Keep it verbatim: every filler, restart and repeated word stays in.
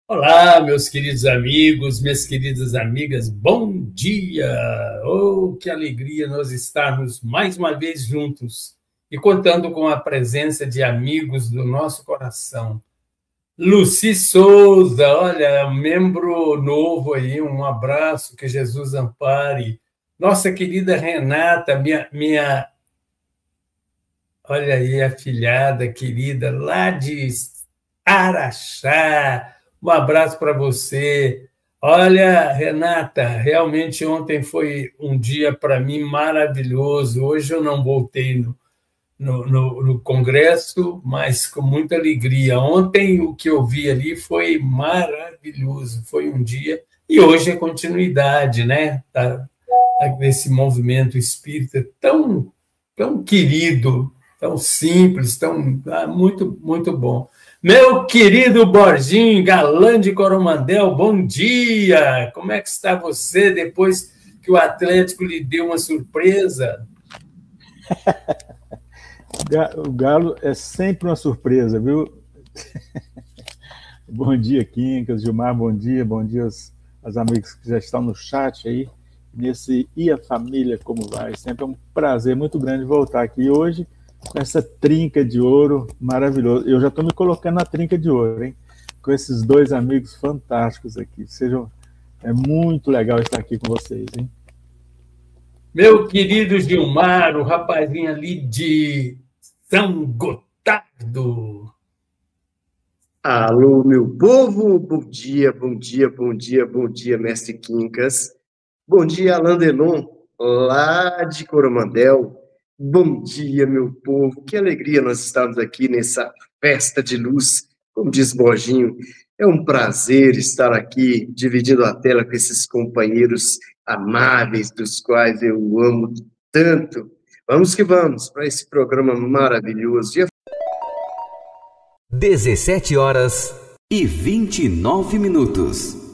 Olá, meus queridos amigos, minhas queridas amigas, bom dia! Oh, que alegria nós estarmos mais uma vez juntos e contando com a presença de amigos do nosso coração. Luci Souza, olha, membro novo aí, um abraço, que Jesus ampare. Nossa querida Renata, minha, minha olha aí, afilhada querida, lá de Araxá. Um abraço para você. Olha, Renata, realmente ontem foi um dia para mim maravilhoso. Hoje eu não voltei no, no, no, no congresso, mas com muita alegria. Ontem o que eu vi ali foi maravilhoso. Foi um dia, e hoje é continuidade, né? Tá, desse movimento espírita tão, tão querido, tão simples, tão, ah, muito, muito bom. Meu querido Borginho, galã de Coromandel, bom dia! Como é que está você depois que o Atlético lhe deu uma surpresa? O Galo é sempre uma surpresa, viu? Bom dia, Quincas, Gilmar, bom dia, bom dia aos, aos amigos que já estão no chat aí, nesse E a Família Como Vai. Sempre é um prazer muito grande voltar aqui hoje com essa trinca de ouro maravilhosa. Eu já estou me colocando na trinca de ouro, hein? Com esses dois amigos fantásticos aqui. Sejam, é muito legal estar aqui com vocês, hein? Meu querido Gilmar, o rapazinho ali de São Gotardo. Alô, meu povo, bom dia, bom dia, bom dia, bom dia, mestre Quincas. Bom dia, Alain Delon, lá de Coromandel. Bom dia, meu povo, que alegria nós estarmos aqui nessa festa de luz, como diz Borginho. É um prazer estar aqui, dividindo a tela com esses companheiros amáveis, dos quais eu amo tanto. Vamos que vamos para esse programa maravilhoso. dezessete horas e vinte e nove minutos.